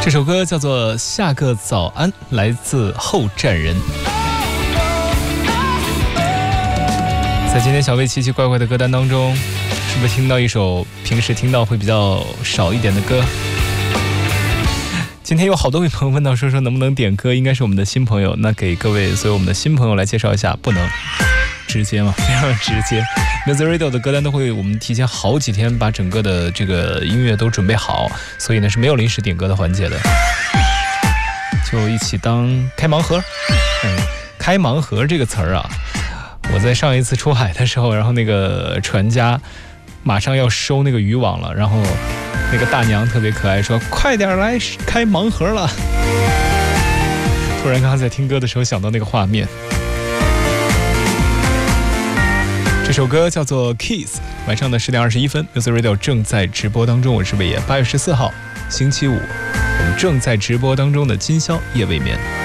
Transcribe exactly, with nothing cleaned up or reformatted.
这首歌叫做《下个早安》，来自后站人。在今天小薇奇奇怪怪的歌单当中，是不是听到一首平时听到会比较少一点的歌？今天有好多位朋友问到说说能不能点歌，应该是我们的新朋友。那给各位所有我们的新朋友来介绍一下，不能直接吗？非常直接。Music Radio 的歌单都会我们提前好几天把整个的这个音乐都准备好，所以呢是没有临时点歌的环节的，就一起当开盲盒。嗯，开盲盒这个词儿啊，我在上一次出海的时候，然后那个船家马上要收那个渔网了，然后那个大娘特别可爱，说快点来开盲盒了。突然刚刚在听歌的时候想到那个画面。这首歌叫做 Kiss， 晚上的十点二十一分 Music Radio 正在直播当中，我是魏野。八月十四号星期五，我们正在直播当中的今宵夜未眠。